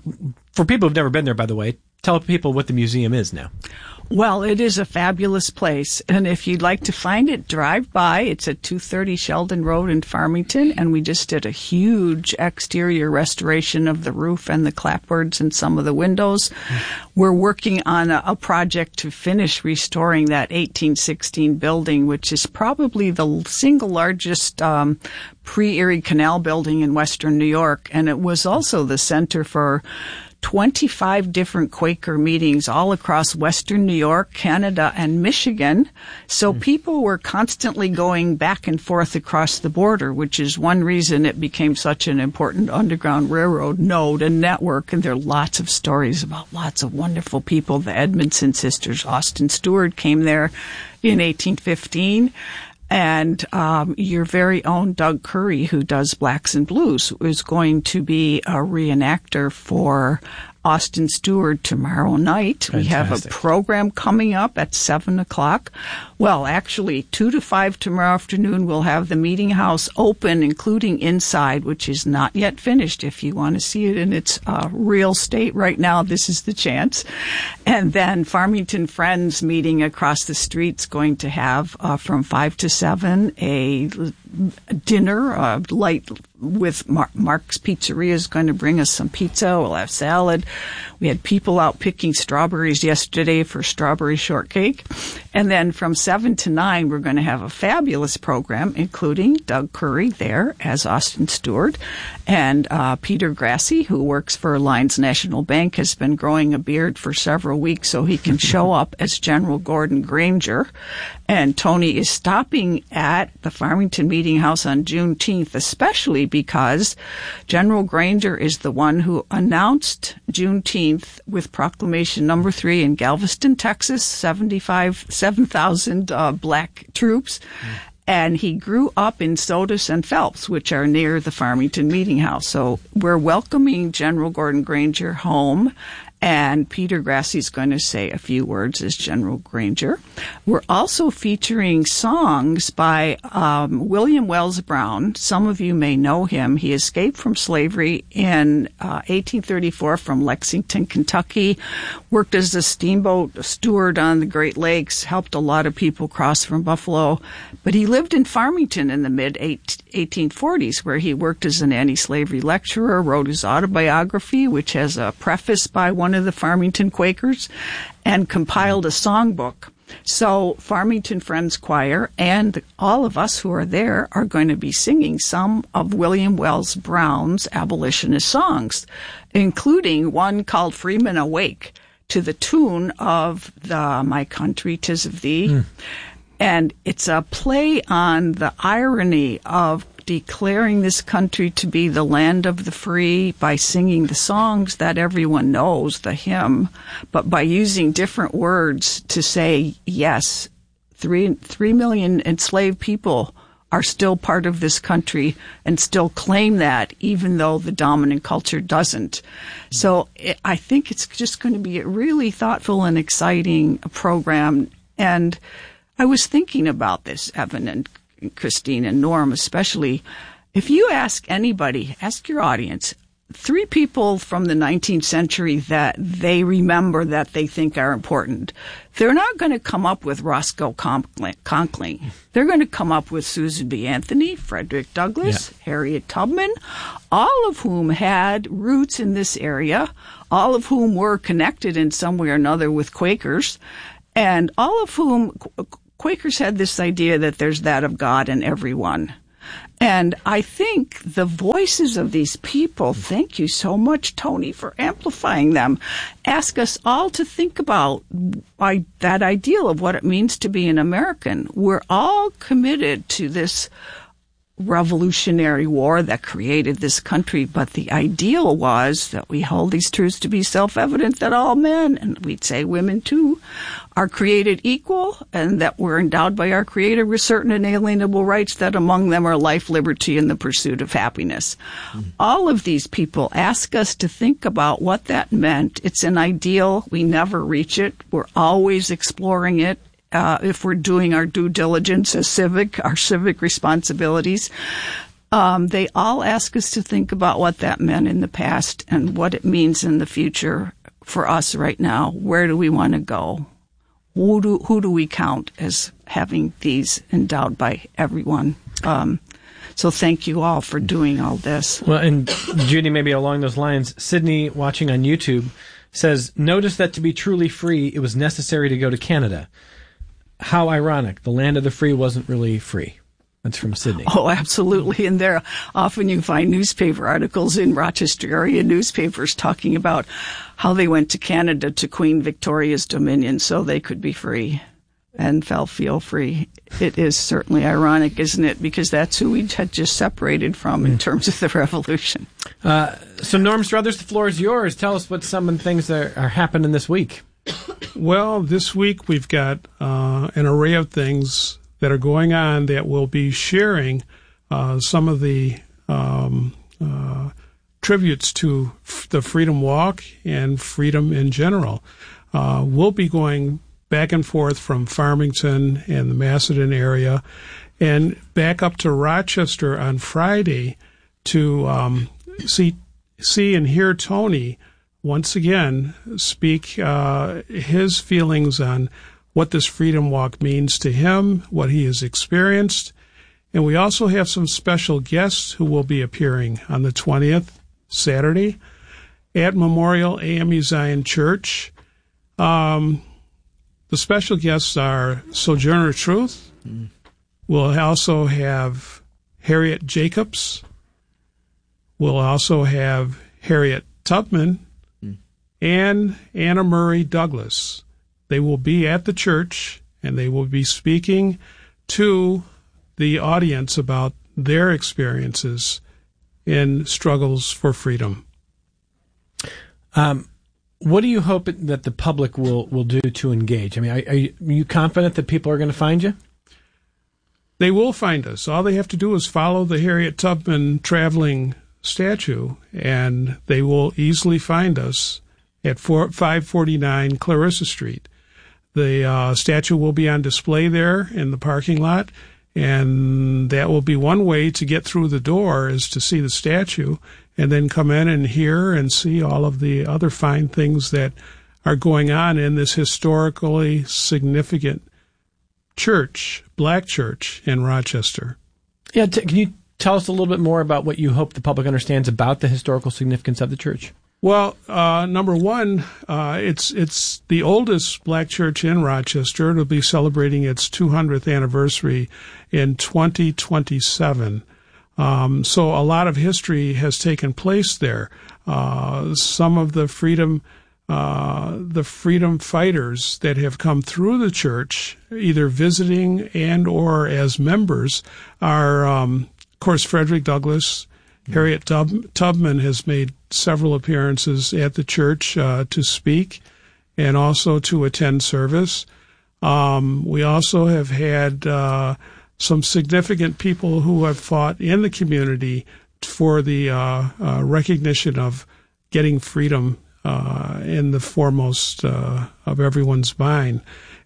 Speaker 2: for people who've never been there, by the way, tell people what the museum is now.
Speaker 17: Well, it is a fabulous place, and if you'd like to find it, drive by. It's at two thirty Sheldon Road in Farmington, and we just did a huge exterior restoration of the roof and the clapboards and some of the windows. Mm-hmm. We're working on a, a project to finish restoring that eighteen sixteen building, which is probably the single largest um, pre-Erie Canal building in Western New York, and it was also the center for twenty-five different Quaker meetings all across Western New York, Canada, and Michigan. So mm. people were constantly going back and forth across the border, which is one reason it became such an important Underground Railroad node and network. And there are lots of stories about lots of wonderful people. The Edmondson sisters, Austin Stewart, came there in eighteen fifteen. And um, your very own Doug Curry, who does Blacks and Blues, is going to be a reenactor for Austin Stewart tomorrow night. Fantastic. We have a program coming up at seven o'clock. Well, actually, two to five tomorrow afternoon, we'll have the meeting house open, including inside, which is not yet finished. If you want to see it in its uh, real state right now, this is the chance. And then Farmington Friends meeting across the street's going to have uh, from five to seven a dinner, uh, light with Mar- Mark's Pizzeria is going to bring us some pizza. We'll have salad. We had people out picking strawberries yesterday for strawberry shortcake. And then from seven to nine, we're going to have a fabulous program, including Doug Curry there as Austin Stewart. And uh, Peter Grassi, who works for Alliance National Bank, has been growing a beard for several weeks so he can show up as General Gordon Granger. And Tony is stopping at the Farmington Meeting House on Juneteenth, especially because General Granger is the one who announced Juneteenth with proclamation number three in Galveston, Texas, seventy-five, seven thousand uh, black troops. Mm. And he grew up in Sodus and Phelps, which are near the Farmington Meeting House. So we're welcoming General Gordon Granger home. And Peter Grassi is going to say a few words as General Granger. We're also featuring songs by um, William Wells Brown. Some of you may know him. He escaped from slavery in uh, eighteen thirty-four from Lexington, Kentucky, worked as a steamboat steward on the Great Lakes, helped a lot of people cross from Buffalo. But he lived in Farmington in the mid eighteen forties, where he worked as an anti-slavery lecturer, wrote his autobiography, which has a preface by one of the Farmington Quakers, and compiled a songbook. So Farmington Friends Choir and all of us who are there are going to be singing some of William Wells Brown's abolitionist songs, including one called Freeman Awake, to the tune of the My Country 'Tis of Thee. Mm. And it's a play on the irony of declaring this country to be the land of the free by singing the songs that everyone knows, the hymn, but by using different words to say, yes, three, three million enslaved people are still part of this country and still claim that, even though the dominant culture doesn't. So it, I think it's just going to be a really thoughtful and exciting program. And I was thinking about this, Evan and Christine and Norm especially. If you ask anybody, ask your audience, three people from the nineteenth century that they remember that they think are important, they're not going to come up with Roscoe Conkling. They're going to come up with Susan B. Anthony, Frederick Douglass, yeah. Harriet Tubman, all of whom had roots in this area, all of whom were connected in some way or another with Quakers, and all of whom Quakers had this idea that there's that of God in everyone. And I think the voices of these people, thank you so much, Tony, for amplifying them, ask us all to think about I, that ideal of what it means to be an American. We're all committed to this Revolutionary War that created this country, but the ideal was that we hold these truths to be self-evident, that all men, and we'd say women too, are created equal, and that we're endowed by our Creator with certain inalienable rights, that among them are life, liberty, and the pursuit of happiness. Mm. All of these people ask us to think about what that meant. It's an ideal. We never reach it. We're always exploring it. Uh, if we're doing our due diligence as civic, our civic responsibilities, um, they all ask us to think about what that meant in the past and what it means in the future for us right now. Where do we want to go? Who do, who do we count as having these endowed by everyone? Um, so thank you all for doing all this.
Speaker 2: Well, and Judy, maybe along those lines, Sydney, watching on YouTube, says, notice that to be truly free, it was necessary to go to Canada. How ironic. The land of the free wasn't really free. That's from Sydney.
Speaker 17: Oh, absolutely. And there, often you find newspaper articles in Rochester area newspapers talking about how they went to Canada to Queen Victoria's dominion so they could be free and felt feel free. It is certainly ironic, isn't it? Because that's who we had just separated from in terms of the revolution.
Speaker 2: Uh, so, Norm Struthers, the floor is yours. Tell us what some of the things that are happening this week.
Speaker 18: Well, this week we've got uh, an array of things that are going on that we'll be sharing uh, some of the um, uh, tributes to f- the Freedom Walk and freedom in general. Uh, we'll be going back and forth from Farmington and the Macedon area and back up to Rochester on Friday to um, see see and hear Tony once again speak uh, his feelings on what this Freedom Walk means to him, what he has experienced. And we also have some special guests who will be appearing on the twentieth, Saturday, at Memorial A M U Zion Church. Um, the special guests are Sojourner Truth. Mm. We'll also have Harriet Jacobs. We'll also have Harriet Tubman and Anna Murray Douglas. They will be at the church, and they will be speaking to the audience about their experiences in struggles for freedom.
Speaker 2: Um, what do you hope that the public will, will do to engage? I mean, are, are, you, are you confident that people are going to find you?
Speaker 18: They will find us. All they have to do is follow the Harriet Tubman traveling statue, and they will easily find us at five forty-nine Clarissa Street. The uh, statue will be on display there in the parking lot, and that will be one way to get through the door, is to see the statue and then come in and hear and see all of the other fine things that are going on in this historically significant church, black church in Rochester.
Speaker 2: Yeah, t- can you tell us a little bit more about what you hope the public understands about the historical significance of the church?
Speaker 18: Well, uh, number one, uh, it's it's the oldest black church in Rochester. It'll be celebrating its two hundredth anniversary in twenty twenty-seven. Um, so a lot of history has taken place there. Uh, some of the freedom uh, the freedom fighters that have come through the church, either visiting and or as members, are, um, of course, Frederick Douglass. Harriet Tub- Tubman has made several appearances at the church uh, to speak and also to attend service. Um, we also have had uh, some significant people who have fought in the community for the uh, uh, recognition of getting freedom uh, in the foremost uh, of everyone's mind.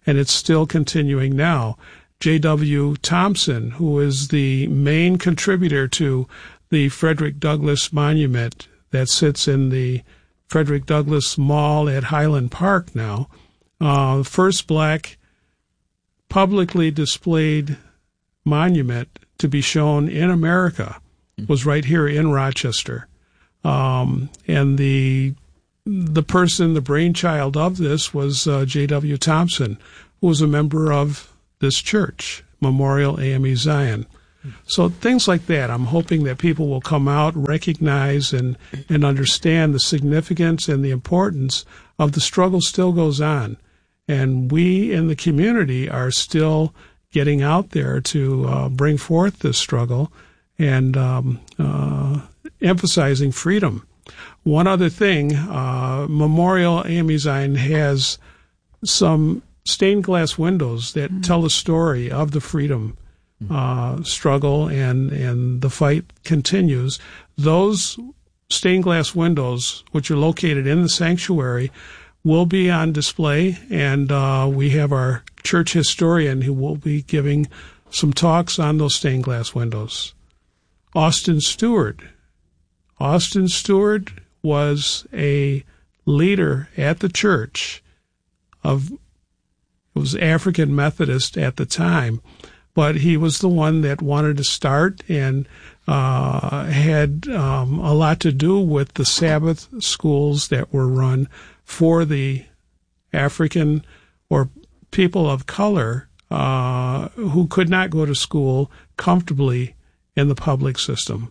Speaker 18: and it's still continuing now. J W Thompson, who is the main contributor to the Frederick Douglass Monument that sits in the Frederick Douglass Mall at Highland Park now, uh, first black publicly displayed monument to be shown in America was right here in Rochester. Um, and the the person, the brainchild of this was uh, J W Thompson, who was a member of this church, Memorial A M E Zion. So things like that, I'm hoping that people will come out, recognize and, and understand the significance and the importance of the struggle still goes on. And we in the community are still getting out there to uh, bring forth this struggle and um, uh, emphasizing freedom. One other thing, uh, Memorial A M E Zion has some stained glass windows that mm-hmm. tell the story of the freedom uh, struggle, and, and the fight continues. Those stained glass windows, which are located in the sanctuary, will be on display, and uh, we have our church historian who will be giving some talks on those stained glass windows. Austin Stewart. Austin Stewart was a leader at the church of was African Methodist at the time, but he was the one that wanted to start and uh, had um, a lot to do with the Sabbath schools that were run for the African or people of color uh, who could not go to school comfortably in the public system.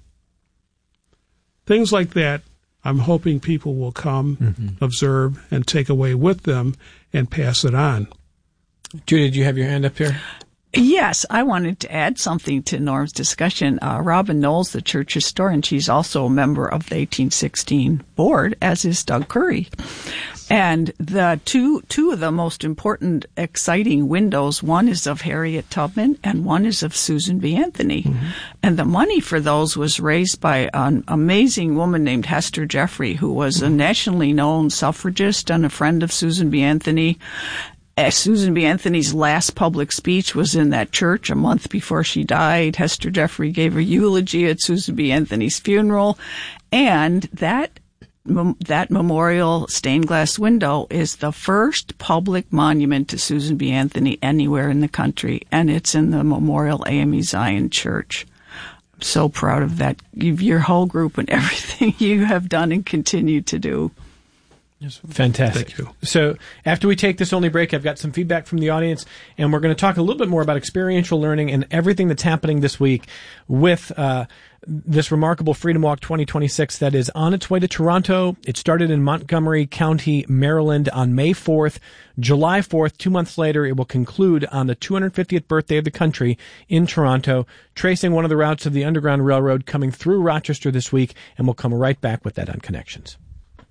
Speaker 18: Things like that, I'm hoping people will come, mm-hmm. observe, and take away with them and pass it on.
Speaker 2: Judy, did you have your hand up here?
Speaker 17: Yes, I wanted to add something to Norm's discussion. Uh, Robin Knowles, the church historian, she's also a member of the eighteen sixteen board, as is Doug Curry. And the two two of the most important, exciting windows, one is of Harriet Tubman and one is of Susan B. Anthony. Mm-hmm. And the money for those was raised by an amazing woman named Hester Jeffrey, who was a nationally known suffragist and a friend of Susan B. Anthony. Uh, Susan B. Anthony's last public speech was in that church a month before she died. Hester Jeffrey gave a eulogy at Susan B. Anthony's funeral, and that mem- that memorial stained glass window is the first public monument to Susan B. Anthony anywhere in the country, and it's in the Memorial A M E Zion Church. I'm so proud of that, your whole group and everything you have done and continue to do.
Speaker 2: Yes, fantastic.
Speaker 18: Thank you.
Speaker 2: So after we take this only break, I've got some feedback from the audience, and we're going to talk a little bit more about experiential learning and everything that's happening this week with uh, this remarkable Freedom Walk twenty twenty-six that is on its way to Toronto. It started in Montgomery County, Maryland on May fourth. July fourth, two months later, it will conclude on the two hundred fiftieth birthday of the country in Toronto, tracing one of the routes of the Underground Railroad coming through Rochester this week, and we'll come right back with that on Connections.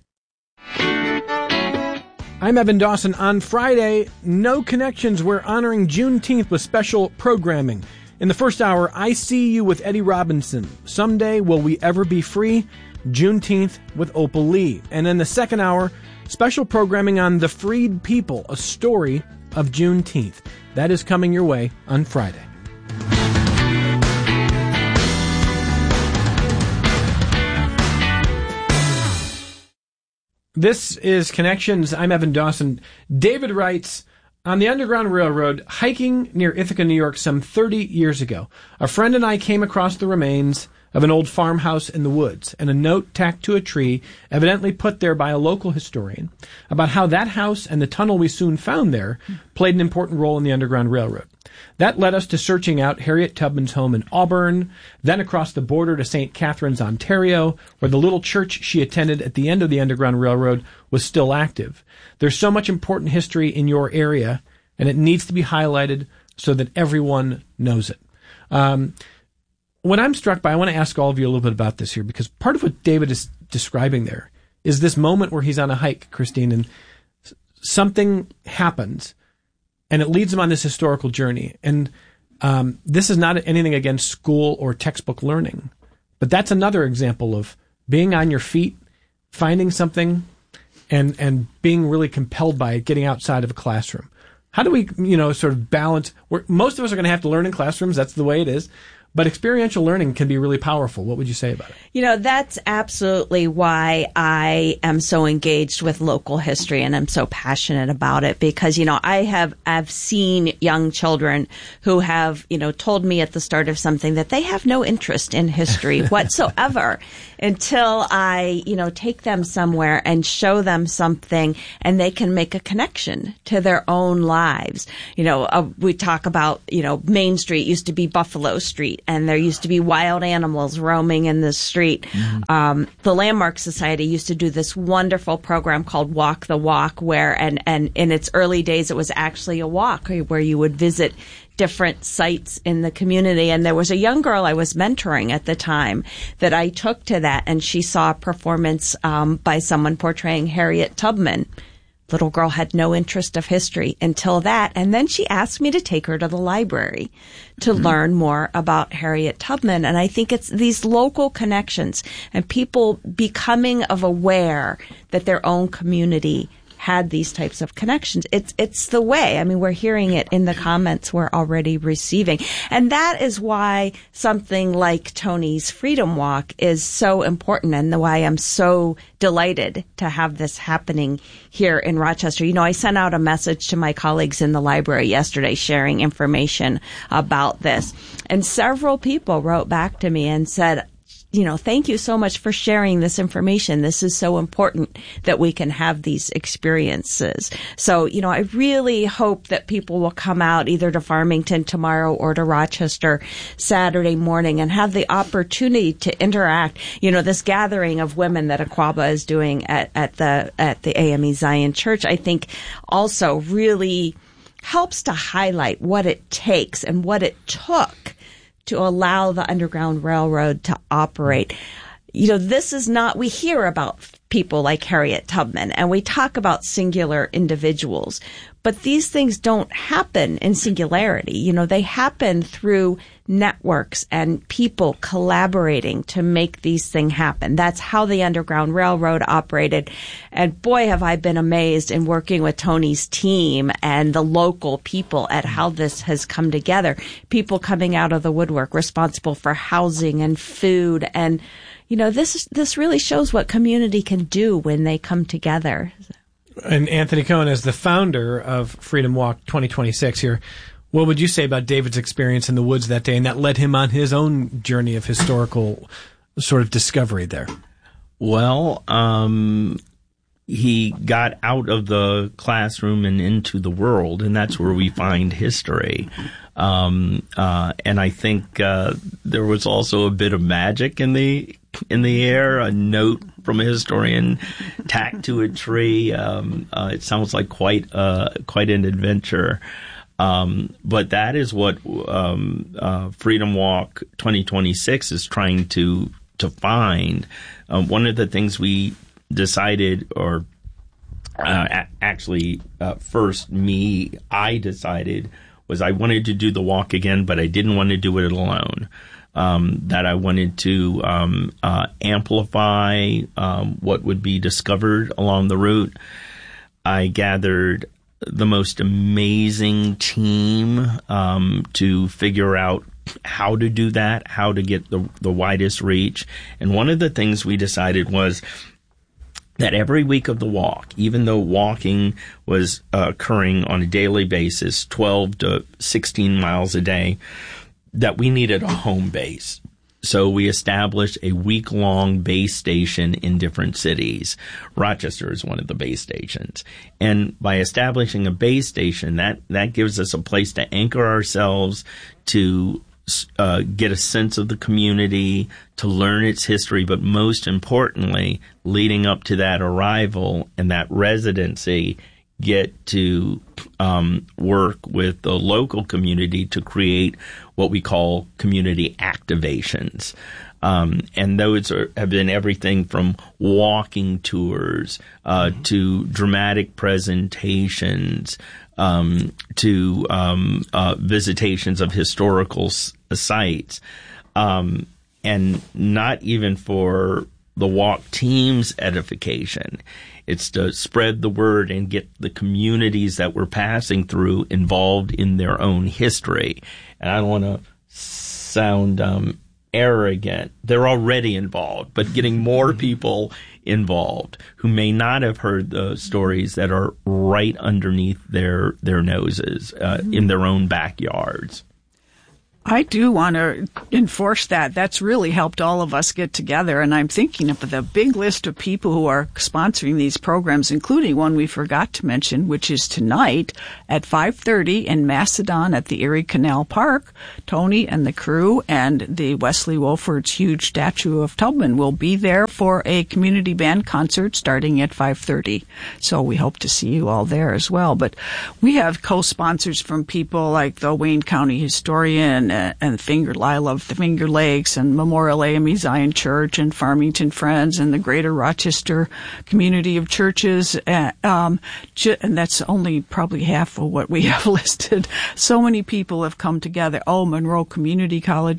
Speaker 2: I'm Evan Dawson. On Friday, no Connections. We're honoring Juneteenth with special programming. In the first hour, I See You with Eddie Robinson. Someday, Will We Ever Be Free? Juneteenth with Opal Lee. And in the second hour, special programming on The Freed People, a story of Juneteenth. That is coming your way on Friday. This is Connections. I'm Evan Dawson. David writes, on the Underground Railroad, hiking near Ithaca, New York, some thirty years ago, a friend and I came across the remains of an old farmhouse in the woods and a note tacked to a tree, evidently put there by a local historian, about how that house and the tunnel we soon found there played an important role in the Underground Railroad. That led us to searching out Harriet Tubman's home in Auburn, then across the border to Saint Catharines, Ontario, where the little church she attended at the end of the Underground Railroad was still active. There's so much important history in your area, and it needs to be highlighted so that everyone knows it. Um, what I'm struck by, I want to ask all of you a little bit about this here, because part of what David is describing there is this moment where he's on a hike, Christine, and something happens, and it leads him on this historical journey. And um, this is not anything against school or textbook learning, but that's another example of being on your feet, finding something, and and being really compelled by it, getting outside of a classroom. How do we, you know, sort of balance? We're, most of us are going to have to learn in classrooms. That's the way it is. But experiential learning can be really powerful. What would you say about it?
Speaker 19: You know, that's absolutely why I am so engaged with local history and I'm so passionate about it because, you know, I have, I've seen young children who have, you know, told me at the start of something that they have no interest in history whatsoever until I, you know, take them somewhere and show them something and they can make a connection to their own lives. You know, uh, we talk about, you know, Main Street used to be Buffalo Street. And there used to be wild animals roaming in the street. Mm-hmm. Um, the Landmark Society used to do this wonderful program called Walk the Walk, where, and, and in its early days, it was actually a walk where you would visit different sites in the community. And there was a young girl I was mentoring at the time that I took to that, and she saw a performance um, by someone portraying Harriet Tubman. Little girl had no interest of history until that. And then she asked me to take her to the library to mm-hmm. learn more about Harriet Tubman. And I think it's these local connections and people becoming of aware that their own community had these types of connections. It's, it's the way. I mean, we're hearing it in the comments we're already receiving. And that is why something like Tony's Freedom Walk is so important and why I'm so delighted to have this happening here in Rochester. You know, I sent out a message to my colleagues in the library yesterday sharing information about this. And several people wrote back to me and said, you know, thank you so much for sharing this information. This is so important that we can have these experiences. So, you know, I really hope that people will come out either to Farmington tomorrow or to Rochester Saturday morning and have the opportunity to interact. You know, this gathering of women that Aquaba is doing at, at the at the A M E Zion Church, I think also really helps to highlight what it takes and what it took to allow the Underground Railroad to operate. You know, this is not, we hear about people like Harriet Tubman and we talk about singular individuals, but these things don't happen in singularity. You know, they happen through networks and people collaborating to make these things happen. That's how the Underground Railroad operated. And boy, have I been amazed in working with Tony's team and the local people at how this has come together. People coming out of the woodwork responsible for housing and food. And, you know, this, this really shows what community can do when they come together.
Speaker 2: And Anthony Cohen, as the founder of Freedom Walk twenty twenty-six here, what would you say about David's experience in the woods that day and that led him on his own journey of historical sort of discovery there?
Speaker 16: Well, um, he got out of the classroom and into the world, and that's where we find history. Um, uh, and I think uh, there was also a bit of magic in the in the air, a note from a historian tacked to a tree. Um, uh, it sounds like quite uh, quite an adventure. Um, but that is what um, uh, Freedom Walk twenty twenty-six is trying to to find. Um, one of the things we decided, or uh, a- actually uh, first me, I decided, was I wanted to do the walk again, but I didn't want to do it alone. Um, that I wanted to um, uh, amplify um, what would be discovered along the route. I gathered the most amazing team um, to figure out how to do that, how to get the, the widest reach. And one of the things we decided was that every week of the walk, even though walking was uh, occurring on a daily basis, twelve to sixteen miles a day, that we needed a home base. So we established a week-long base station in different cities. Rochester is one of the base stations. And by establishing a base station, that, that gives us a place to anchor ourselves, to uh, get a sense of the community, to learn its history, but most importantly, leading up to that arrival and that residency, get to um, work with the local community to create what we call community activations. Um, and those are, have been everything from walking tours uh, mm-hmm. to dramatic presentations um, to um, uh, visitations of historical s- sites. Um, and not even for the walk team's edification. It's to spread the word and get the communities that we're passing through involved in their own history. And I don't want to sound um, arrogant. They're already involved, but getting more people involved who may not have heard the stories that are right underneath their their noses uh, in their own backyards.
Speaker 17: I do want to enforce that. That's really helped all of us get together. And I'm thinking of the big list of people who are sponsoring these programs, including one we forgot to mention, which is tonight at five thirty in Macedon at the Erie Canal Park. Tony and the crew and the Wesley Wolford's huge statue of Tubman will be there for a community band concert starting at five thirty. So we hope to see you all there as well. But we have co-sponsors from people like the Wayne County Historian and Finger, I love the Finger Lakes and Memorial A M E Zion Church and Farmington Friends and the Greater Rochester Community of Churches. Uh, um, and that's only probably half of what we have listed. So many people have come together. Oh, Monroe Community College